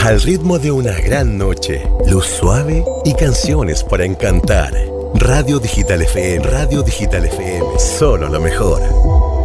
Al ritmo de una gran noche, luz suave y canciones para encantar. Radio Digital FM, Radio Digital FM, solo lo mejor.